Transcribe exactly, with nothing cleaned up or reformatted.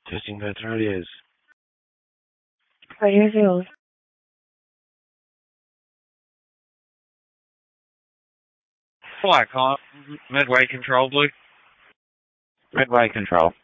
Testing that radios. Radio zero. Flight con, midway control, Blue. Midway control.